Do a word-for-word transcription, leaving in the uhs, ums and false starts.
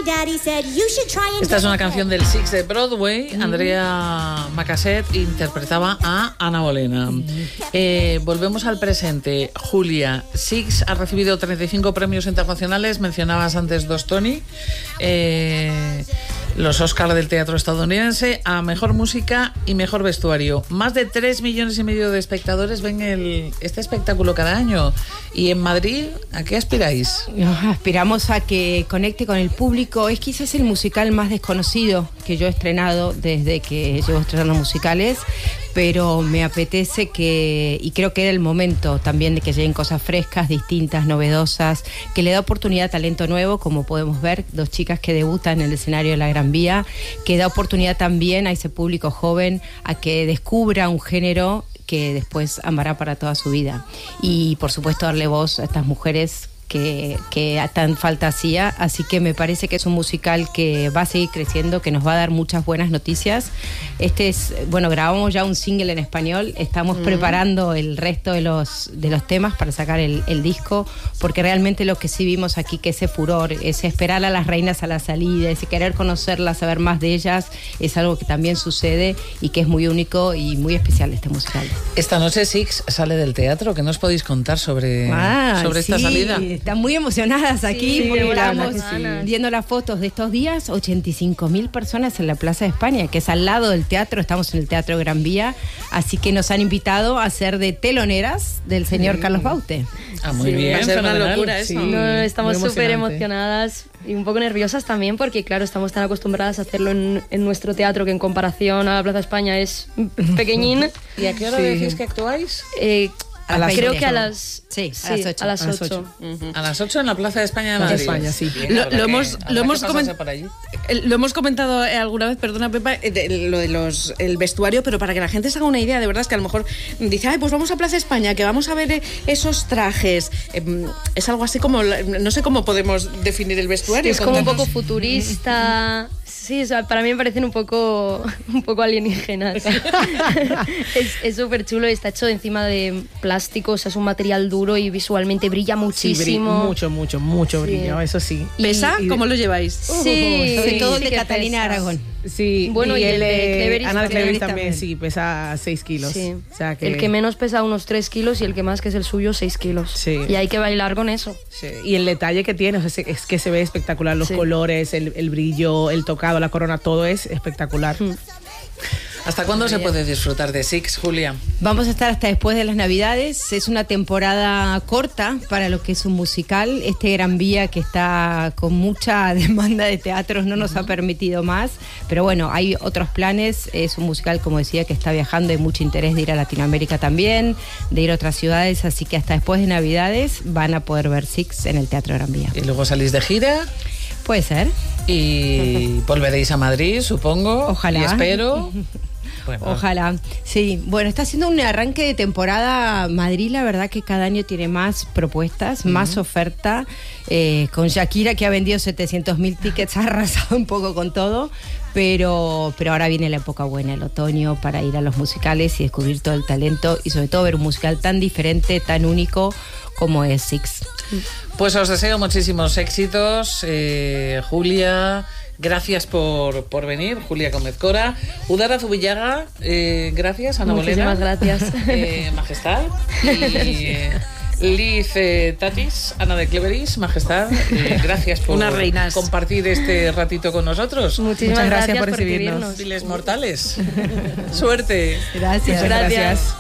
Esta es una canción del Six de Broadway. Andrea Macasset interpretaba a Ana Bolena. Eh, volvemos al presente. Julia, Six ha recibido treinta y cinco premios internacionales. Mencionabas antes dos Tony. Eh, los Oscar del teatro estadounidense a mejor música y mejor vestuario. Más de tres millones y medio de espectadores ven el, este espectáculo cada año. Y en Madrid, ¿a qué aspiráis? Aspiramos a que conecte con el público. Es quizás el musical más desconocido que yo he estrenado desde que llevo estrenando musicales, pero me apetece que, y creo que era el momento también de que lleguen cosas frescas, distintas, novedosas, que le da oportunidad a talento nuevo, como podemos ver, dos chicas que debutan en el escenario de la Gran Vía, que da oportunidad también a ese público joven a que descubra un género que después amará para toda su vida. Y por supuesto darle voz a estas mujeres que, que tan falta hacía, así que me parece que es un musical que va a seguir creciendo, que nos va a dar muchas buenas noticias. Este es, bueno, grabamos ya un single en español, estamos mm. preparando el resto de los, de los temas para sacar el, el disco, porque realmente lo que sí vimos aquí, que ese furor, ese esperar a las reinas a la salida, ese querer conocerlas, saber más de ellas, es algo que también sucede y que es muy único y muy especial este musical. Esta noche Six sale del teatro, ¿qué nos podéis contar sobre, ah, sobre esta sí. salida? Están muy emocionadas aquí, sí, porque estamos sí. viendo las fotos de estos días, ochenta y cinco mil personas en la Plaza de España, que es al lado del teatro, estamos en el Teatro Gran Vía, así que nos han invitado a ser de teloneras del señor sí. Carlos Baute. Ah, muy sí, bien. Va a ser una locura eso. Sí, no, estamos súper emocionadas y un poco nerviosas también, porque claro, estamos tan acostumbradas a hacerlo en, en nuestro teatro, que en comparación a la Plaza de España es pequeñín. ¿Y a qué hora sí. decís que actuáis? Eh, A las Creo ocho. que a las sí, sí, a las ocho. A las A las ocho. Uh-huh. A las ocho en la Plaza de España de Madrid. España, sí. Bien, lo, lo, hemos, lo, hemos coment... lo hemos comentado alguna vez, perdona Pepa, de, lo de los el vestuario, pero para que la gente se haga una idea, de verdad es que a lo mejor dice, ay, pues vamos a Plaza España, que vamos a ver esos trajes. Eh, es algo así como, no sé cómo podemos definir el vestuario. Es como un poco futurista. Sí, o sea, para mí me parecen un poco, un poco alienígenas. Es súper chulo, está hecho encima de plástico, o sea, es un material duro y visualmente brilla muchísimo. Sí, brilla, mucho, mucho, mucho sí. brillo, eso sí. ¿Pesa? Y, y ¿Cómo lo lleváis? Sí, uh, sobre todo sí de Catalina pesa. Aragón. Sí, bueno, y, y el de Cleveris, Ana de Cleveris también, también, sí, pesa seis kilos. Sí. O sea que... El que menos pesa unos tres kilos y el que más, que es el suyo, seis kilos. Sí. Y hay que bailar con eso. Sí. Y el detalle que tiene, o sea, es que se ve espectacular, los sí. colores, el, el brillo, el tocado, la corona, todo es espectacular. Mm. ¿Hasta cuándo se puede disfrutar de Six, Julia? Vamos a estar hasta después de las Navidades. Es una temporada corta para lo que es un musical. Este Gran Vía, que está con mucha demanda de teatros, no nos uh-huh. ha permitido más. Pero bueno, hay otros planes. Es un musical, como decía, que está viajando. Hay mucho interés de ir a Latinoamérica también, de ir a otras ciudades. Así que hasta después de Navidades van a poder ver Six en el Teatro Gran Vía. ¿Y luego salís de gira? Puede ser. Y volveréis a Madrid, supongo. Ojalá. Y espero. Bueno. Ojalá. Sí, bueno, está haciendo un arranque de temporada Madrid, la verdad que cada año tiene más propuestas, uh-huh. más oferta, eh, con Shakira, que ha vendido setecientos mil tickets, ha arrasado un poco con todo, pero, pero ahora viene la época buena, el otoño, para ir a los musicales y descubrir todo el talento y sobre todo ver un musical tan diferente, tan único como es Six. Pues os deseo muchísimos éxitos, eh, Julia. Gracias por, por venir, Julia Gómez Cora. Udara Zubillaga, eh, gracias, Ana Bolena. Muchísimas gracias. Eh, Majestad. Y eh, Liz eh, Tatis, Ana de Cleveris, Majestad. Eh, gracias por Unas reinas. compartir este ratito con nosotros. Muchísimas Muchas gracias, gracias por recibirnos. recibirnos. Viles mortales. Suerte. Gracias. Muchas gracias. gracias.